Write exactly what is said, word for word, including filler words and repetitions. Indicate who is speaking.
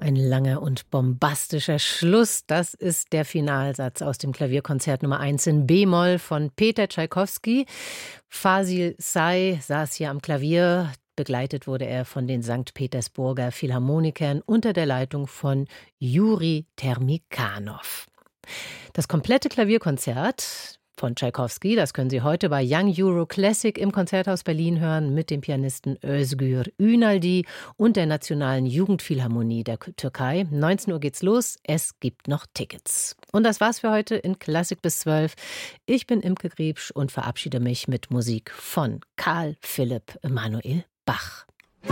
Speaker 1: ein langer und bombastischer Schluss. Das ist der Finalsatz aus dem Klavierkonzert Nummer eins in B-Moll von Peter Tschaikowski. Fasil Say saß hier am Klavier. Begleitet wurde er von den Sankt Petersburger Philharmonikern unter der Leitung von Juri Termikhanov. Das komplette Klavierkonzert von Tschaikowski, das können Sie heute bei Young Euro Classic im Konzerthaus Berlin hören mit dem Pianisten Özgür Ünaldi und der Nationalen Jugendphilharmonie der Türkei. neunzehn Uhr geht's los, es gibt noch Tickets. Und das war's für heute in Klassik bis zwölf. Ich bin Imke Griebsch und verabschiede mich mit Musik von Karl Philipp Emanuel Bach.